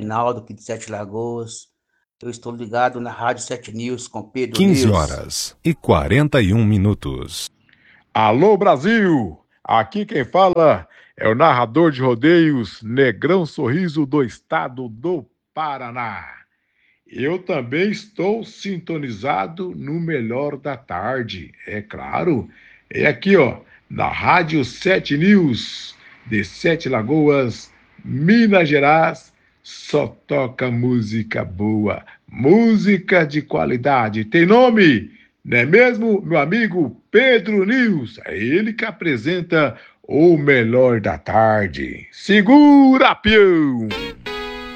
Aguinaldo, aqui de Sete Lagoas. Eu estou ligado na Rádio 7 News com Pedro 15 News. horas e 41 minutos. Alô, Brasil! Aqui quem fala é o narrador de rodeios Negrão Sorriso do estado do Paraná. Eu também estou sintonizado no Melhor da Tarde, é claro. É aqui, ó, na Rádio 7 News, de Sete Lagoas, Minas Gerais. Só toca música boa, música de qualidade. Tem nome, não é mesmo, meu amigo Pedro News? É ele que apresenta o Melhor da Tarde. Segura, peão!